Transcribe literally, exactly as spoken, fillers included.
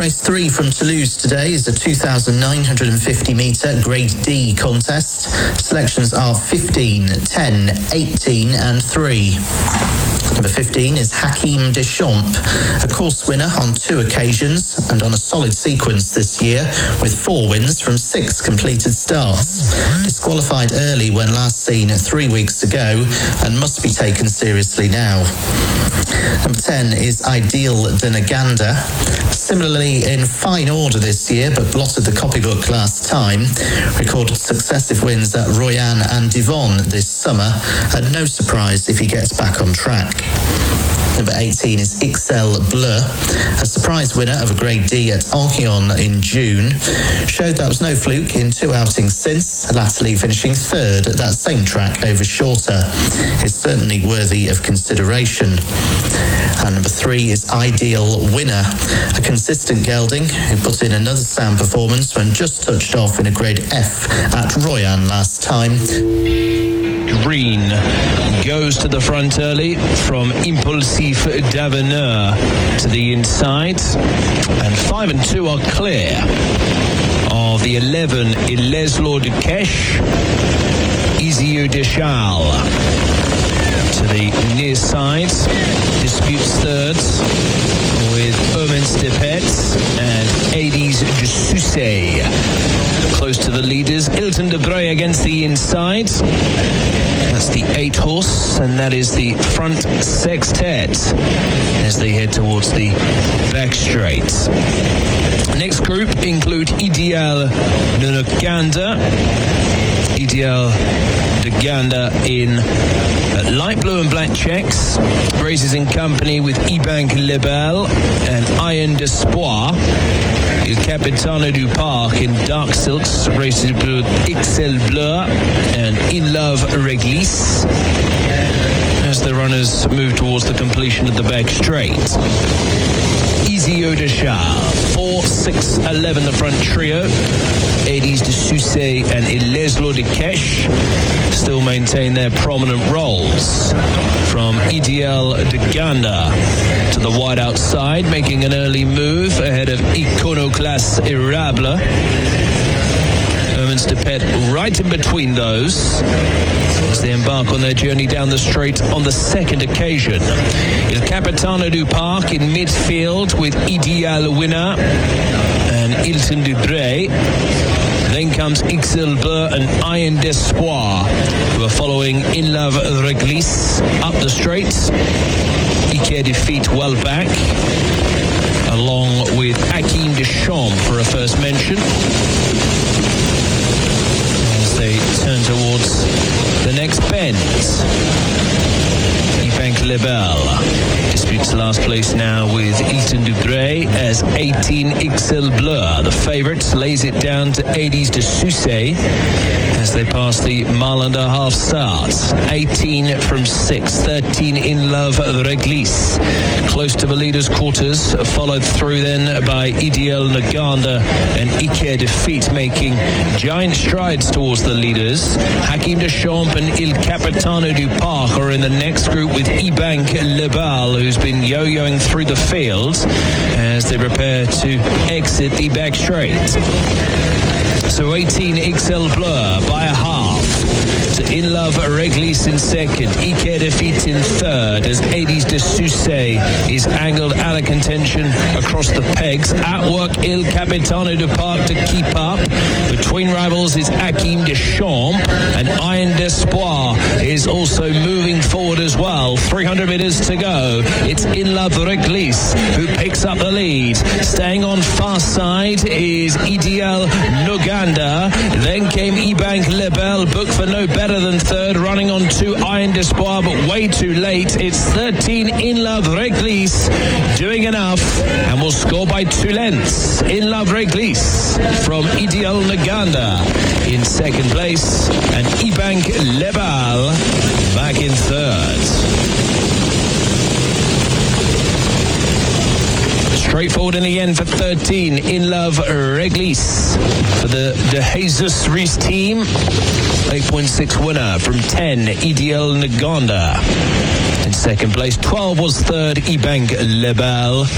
Race three from Toulouse today is a two thousand nine hundred fifty metre Grade D contest. Selections are fifteen, ten, eighteen and three. Number fifteen is Hakim Deschamps, a course winner on two occasions and on a solid sequence this year with four wins from six completed starts. Disqualified early when last seen three weeks ago and must be taken seriously now. Number ten is Ideal de Naganda. Similarly in fine order this year but blotted the copybook last time. Recorded successive wins at Royan and Divonne this summer and no surprise if he gets back on track. Number eighteen is X L Bleu, a surprise winner of a Grade D at Archeon in June. Showed that was no fluke in two outings since, latterly finishing third at that same track over shorter. Is certainly worthy of consideration. And number three is Ideal Winner, a consistent gelding who put in another sound performance when just touched off in a Grade F at Royan last time. Green goes to the front early from Impulsif d'Avenir to the inside, and five and two are clear of the eleven Ileslo de Kesh, Isieux de Charles to the near side, disputes thirds with Omens de Pets and Hades de Sucey. Close to the leaders, Hilton de Breuil against the inside. That's the eight horse, and that is the front sextet as they head towards the back straight. Next group include Ideal de Naganda. Ideal de Ganda in uh, light blue and black checks. Races in company with Ibank Lebel and Iron d'Espoir. Il Capitano du Parc in dark silks races with X L Bleu and In Love Réglisse as the runners move towards the completion of the back straight. Isieux de Charles, four, six, eleven the front trio. Hades de Sucey and Ileslo de Kesh still maintain their prominent roles. From Ideal de Ganda to the wide outside, making an early move ahead of Iconoclast Irable. Omens de Pet right in between those as they embark on their journey down the straight on the second occasion. Il Capitano du Parc in midfield with Ideal Winner and Hilton de Breuil. Then comes X L Bleu and Iron d'Espoir, who are following In Love Réglisse up the straight. Ike defeat well back, along with Hakim Deschamps for a first mention. As they turn towards the next bend. Ibank Lebel disputes last place now with Hilton de Breuil as eighteen X L Bleu. The favourite lays it down to Hades de Sucey as they pass the mile and a half start. eighteen from six, thirteen In Love Réglisse. Close to the leaders' quarters, followed through then by Ideal Naganda and Ike Defeat, making giant strides towards the leaders. Hakim Deschamps and Il Capitano du Parc are in the next group with Ibank Lebel, who's been yo-yoing through the field as they prepare to exit the back straight. So eighteen X L Bleu by a half to In Love Réglisse in second, Ike Defeat in third as Hades de Sucey is angled out of contention across the pegs. At work Il Capitano du Parc to keep up. Between rivals is Hakim Deschamps, and Iron d'Espoir is also moving forward as well. three hundred metres to go. It's In Love Réglisse who picks up the lead. Staying on far side is Ideal Naganda. Then came Ibank Lebel, booked for no better than third, running on two Iron d'Espoir, but way too late. It's thirteen In Love Réglisse doing enough and will score by two lengths. In Love Réglisse from Ideal Naganda in second place, and Ibank Lebel back in third. Straightforward in the end for thirteen, In Love Réglisse for the De Jesus Rees team. eight point six winner from ten, Ideal Naganda. In second place, twelve was third, Ibank Lebel.